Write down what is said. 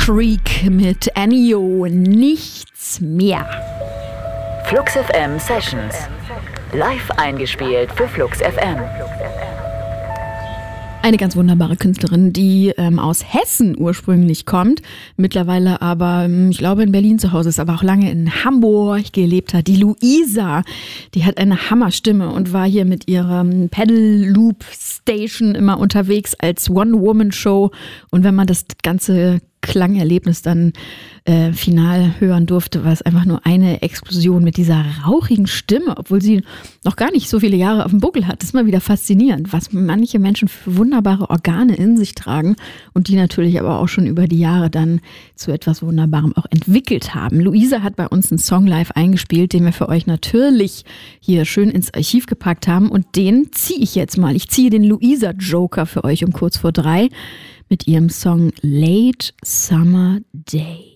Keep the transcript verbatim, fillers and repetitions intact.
Creek mit Ennio, nichts mehr. Flux F M Sessions. Live eingespielt für Flux F M. Eine ganz wunderbare Künstlerin, die ähm, aus Hessen ursprünglich kommt, mittlerweile aber, ich glaube, in Berlin zu Hause ist, aber auch lange in Hamburg gelebt hat. Die Luisa, die hat eine Hammerstimme und war hier mit ihrem Pedal Loop Station immer unterwegs als One-Woman-Show. Und wenn man das ganze Klangerlebnis dann äh, final hören durfte, war es einfach nur eine Explosion mit dieser rauchigen Stimme, obwohl sie noch gar nicht so viele Jahre auf dem Buckel hat. Das ist mal wieder faszinierend, was manche Menschen für wunderbare Organe in sich tragen und die natürlich aber auch schon über die Jahre dann zu etwas Wunderbarem auch entwickelt haben. Luisa hat bei uns einen Song live eingespielt, den wir für euch natürlich hier schön ins Archiv gepackt haben und den ziehe ich jetzt mal. Ich ziehe den Luisa Joker für euch um kurz vor drei mit ihrem Song Late Summer Day.